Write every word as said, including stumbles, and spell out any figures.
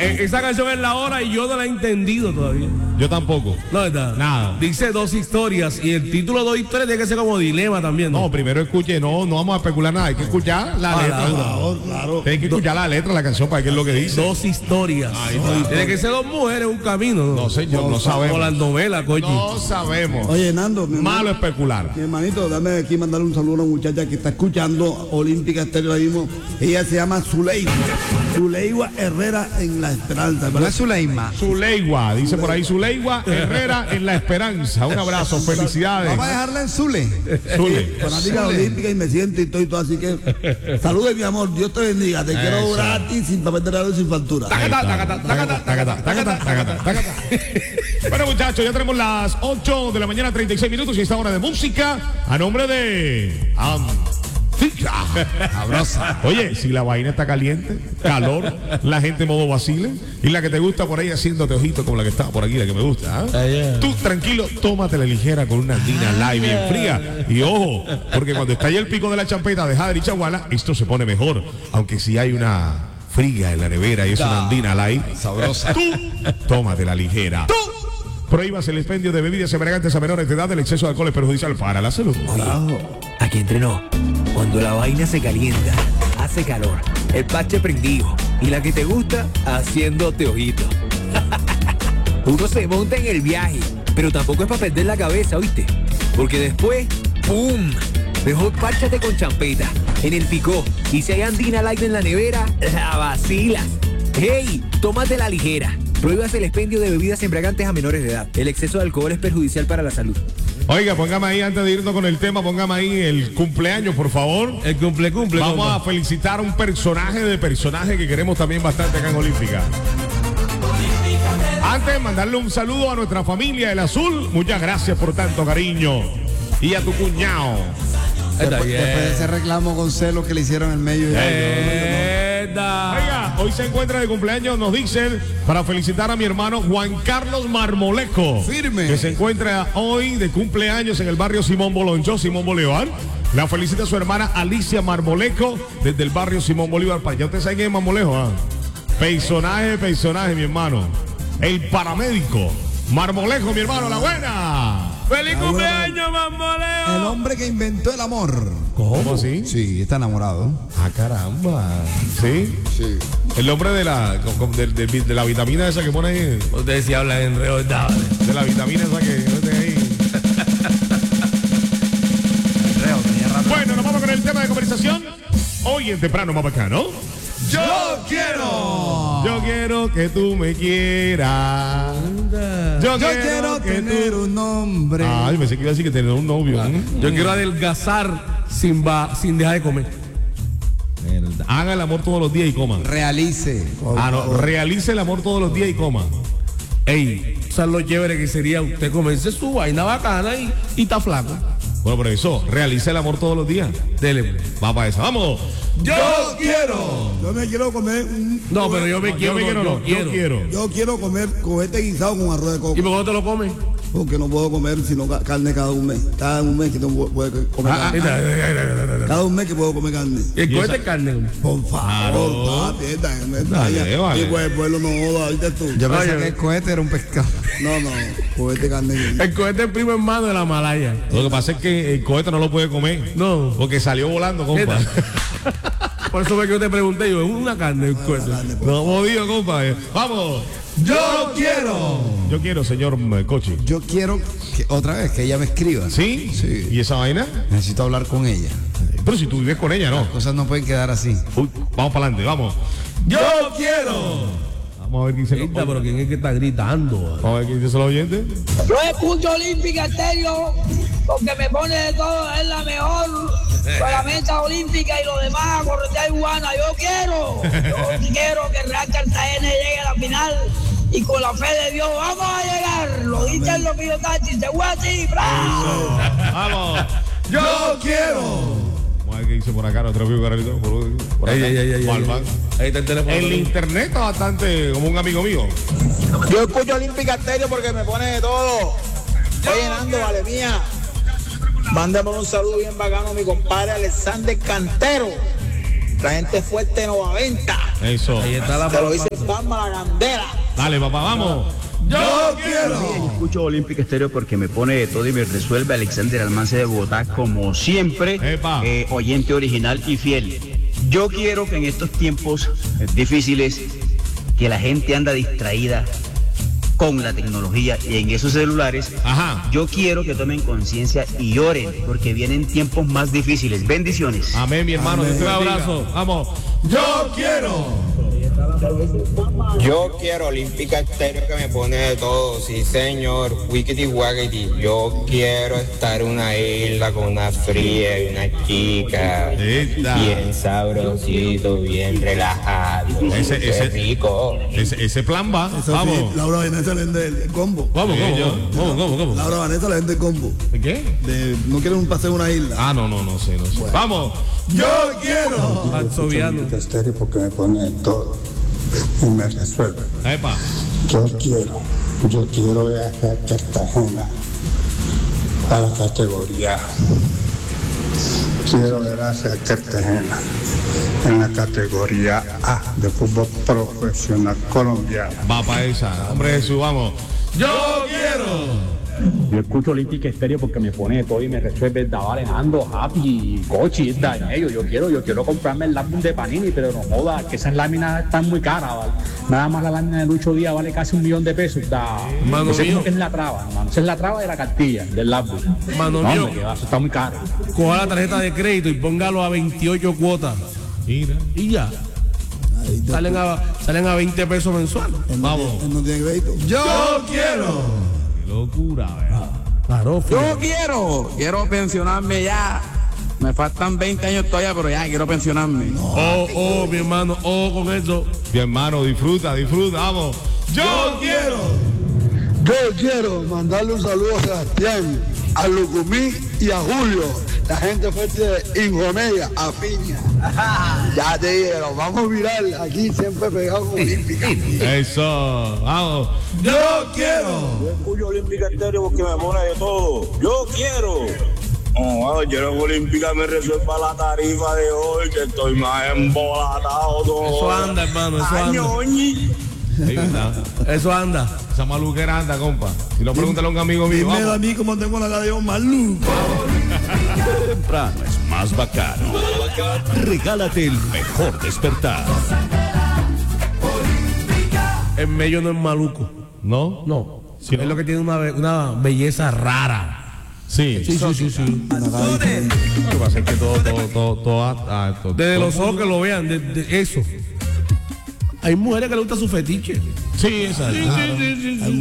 eh, esa canción es la hora y yo no la he entendido todavía. Yo tampoco. No, ¿verdad? Nada. Dice dos historias y el título dos historias tiene que ser como dilema también. No, No, primero escuche, no, no vamos a especular nada, hay que escuchar la letra. Claro, claro. Hay que escuchar la letra de la canción para ver qué es lo que dice. Dos historias. Tiene que ser dos mujeres, un camino. No, señor, no sabemos. Como las novelas, coño. No sabemos. Oye, Nando, mi Malo hermano, especular. mi hermanito, dame aquí mandarle un saludo a una muchacha que está escuchando Olímpica Estéreo ahora mismo. Ella se llama Zuleima. Zuleima Herrera en La Esperanza. ¿No es Zuleima? Zuleigua, dice por ahí Zuleigua Herrera en La Esperanza. Un abrazo, felicidades. Vamos a dejarla en Zule. Zule. Fanática olímpica y me siento y todo y todo, así que saludos, mi amor, Dios te bendiga, te quiero Eso. gratis, sin papel de regalo y sin factura. Tacata, tacata, tacata, tacata, tacata, tacata, tacata. Bueno, muchachos, ya tenemos las ocho de la mañana, treinta y seis minutos y esta hora de música a nombre de Antica. Sabrosa. Oye, si la vaina está caliente, calor, la gente en modo vacile y la que te gusta por ahí haciéndote ojito como la que está por aquí, la que me gusta. ¿Ah? Ah, yeah. Tú tranquilo, tómatela ligera con una andina live bien fría. Y ojo, porque cuando está ahí el pico de la champeta de Hadri Chaguala, esto se pone mejor. Aunque si hay una fría en la nevera y es una andina live, Sabrosa. tú tómatela ligera. Tú prohíbas el expendio de bebidas embriagantes a menores de edad. El exceso de alcohol es perjudicial para la salud. Aquí entrenó. Cuando la vaina se calienta, hace calor, el parche prendido y la que te gusta haciéndote ojito. Uno se monta en el viaje, pero tampoco es para perder la cabeza, ¿oíste? Porque después, ¡pum! Mejor párchate con champeta, en el picó. Y si hay andina light en la nevera, la vacilas. ¡Hey! Tómate la ligera. Prohíbas el expendio de bebidas embriagantes a menores de edad. El exceso de alcohol es perjudicial para la salud. Oiga, póngame ahí, antes de irnos con el tema, póngame ahí el cumpleaños, por favor. El cumple, cumple. Vamos compa. a felicitar a un personaje de personaje que queremos también bastante acá en Olímpica. Antes, mandarle un saludo a nuestra familia El Azul. Muchas gracias por tanto cariño. Y a tu cuñado. Está Después, bien. después de ese reclamo con celo que le hicieron en medio de Eda. Oiga, hoy se encuentra de cumpleaños, nos dicen, para felicitar a mi hermano Juan Carlos Marmolejo. Firme. Que se encuentra hoy de cumpleaños en el barrio Simón Boloncho, Simón Bolívar. La felicita su hermana Alicia Marmolejo desde el barrio Simón Bolívar. Ya usted sabe quién es Marmolejo, ¿ah? Personaje, personaje, mi hermano. El paramédico. Marmolejo, mi hermano, la buena. ¡Feliz cumpleaños, El Marmolejo! hombre que inventó el amor. ¿Cómo así? Sí, está enamorado. Ah, caramba. ¿Sí? Sí. El nombre de la, de, de- de la vitamina esa que pone ahí. Ustedes sí hablan en realidad. De la vitamina esa que mete ahí. Bueno, nos vamos con el tema de conversación. Hoy en Temprano Más Bacano. ¡Yo quiero! Yo quiero que tú me quieras. Yo, Yo quiero tener un nombre. Ay, me sé que iba a decir que tener un novio. ¿eh? Yo quiero adelgazar sin, ba- sin dejar de comer. Haga el amor todos los días y coma. Realice. Ah, no, realice el amor todos los días y coma. Ey, o sea, lo chévere que sería usted comerse su vaina bacana y, y está flaco. Bueno, por eso, realice el amor todos los días. Dele. Va para esa, vamos. Yo quiero. Yo me quiero comer un. No, pero yo me Yo quiero, me quiero, no, no, yo quiero. Yo quiero comer cohete guisado con arroz de coco. ¿Y por qué no te lo comes? Porque no puedo comer sino ca- carne cada un mes. Cada un mes que no puedo comer Ah, carne. Cada un mes que puedo comer carne. Y el Y cohete esa- es carne. Por favor, papi, esta es Dale, medalla. vale. Y pues el pueblo no joda, ¿viste tú? Yo pensé Oye. que el cohete era un pescado. No, no, cohete carne. El cohete es primo hermano de la malaya. Lo que pasa es que el cohete no lo puede comer. No. Porque salió volando, compa. Por eso fue que yo te pregunté, yo, ¿es una carne el cohete? No, jodido, compa. eh. Vamos. Yo quiero. Yo quiero, señor eh, Cochi. Yo quiero que, otra vez que ella me escriba. ¿Sí? Sí. ¿Y esa vaina? Necesito hablar con ella. Pero si tú vives con ella, ¿no? Las cosas no pueden quedar así. Uy, vamos para adelante, vamos. Yo quiero. Vamos a ver quién se lo Esta, pero ¿quién es que está gritando? Vamos a ver quién dice los oyentes. Yo escucho Olímpica Estéreo porque me pone de todo, es la mejor para la mesa olímpica y lo demás a corretear iguana. Yo quiero, yo quiero que Real Cartagena llegue a la final y con la fe de Dios vamos a llegar. Lo dicen los pilotachi, se fue así, ¡bravo! Vamos. Yo quiero. Vamos a ver qué dice por acá nuestro amigo Carlito. Por, por acá. Ay, ay, ay, ay, Malman. Ahí está el teléfono. El internet está bastante como un amigo mío. Yo escucho Olímpica Estéreo porque me pone de todo. Estoy llenando, vale mía. Mándame un saludo bien bacano a mi compadre Alexander Cantero. La gente fuerte no va a venta. Eso. Ahí está la Te lo dice Palma la Candela. Dale, papá, vamos. Yo quiero. Escucho Olímpica Estéreo porque me pone de todo y me resuelve. Alexander Almance de Bogotá, como siempre, eh, oyente original y fiel. Yo quiero que en estos tiempos difíciles, que la gente anda distraída con la tecnología y en esos celulares, Ajá. yo quiero que tomen conciencia y oren, porque vienen tiempos más difíciles. Bendiciones. Amén, mi hermano. Amén. Un abrazo. Vamos. Yo quiero. Yo quiero Olímpica Estéreo que me pone de todo, sí señor, Wickety Wackety. Yo quiero estar en una isla con una fría y una chica, Esta. bien sabrosito, bien relajado, Ese- qué ese- rico. Ese, ese plan va. Eso Vamos. sí, Laura Vanessa le vende el combo. Vamos, Sí, ¿cómo, yo- cómo, cómo, cómo, cómo? Laura Vanessa le vende el combo. ¿Qué? De, no quiere un paseo en una isla. Ah, no, no, no sé, no sé. Vamos. Yo quiero. Maxoviano. Estéreo porque me pone todo y me resuelve. Epa. Yo quiero, yo quiero viajar a Cartagena a la categoría. Quiero ver hacia Cartagena en la categoría A de fútbol profesional colombiano. Va para esa. Hombre Jesús, vamos. Yo quiero. Yo escucho Olímpica Estéreo porque me pone de todo y me resuelve. Estaba Alejandro, Happy, Cochi, Daniel. Yo quiero, yo quiero comprarme el álbum de Panini, pero no joda, que esas láminas están muy caras, ¿vale? Nada más la lámina de Lucho Díaz vale casi un millón de pesos. Da. Mano Ese mío. es, es la traba, hermano. Esa es la traba de la cartilla, del álbum. Mano No, mío. hombre, que va, eso está muy caro. Coja la tarjeta de crédito y póngalo a veintiocho cuotas. Mira. Y ya. Ahí está. Salen a, salen a veinte pesos mensual. Él no Vamos. tiene- él no tiene crédito. Yo quiero. Qué locura, ¿verdad? Claro, Yo quiero, quiero pensionarme ya. Me faltan veinte años todavía, pero ya quiero pensionarme. Oh, oh, mi hermano, oh, con eso. Mi hermano, disfruta, disfruta, vamos. Yo quiero. Yo quiero mandarle un saludo a Sebastián, a Lucumí y a Julio, la gente fuerte de Injomega, a Piña. Ya te dije, nos vamos a virar aquí siempre pegados con Olímpica. Eso, vamos. Yo quiero. Yo escucho Olímpica Estéreo porque me pone de todo. Yo quiero. Oh, quiero que Olímpica me resuelva la tarifa de hoy, que estoy más embolatado. Todo. Eso anda, hermano, eso anda. Añoñi. Ahí está. Eso anda. Esa maluquera anda, compa. Si lo pregúntale a un amigo mío. Dímelo a Vamos. mí como tengo la radio maluca. Temprano es más bacano. Regálate el mejor despertar. El mello no es maluco. ¿No? No. Sí, es no. lo que tiene una, be- una belleza rara. Sí. Sí, sí, sí, sí. Lo que pasa es que todo, todo, todo, todo, ah, todo- Desde todo- los ojos que lo vean, de, de eso. Hay mujeres que les gusta su fetiche. Sí, esa es. Hay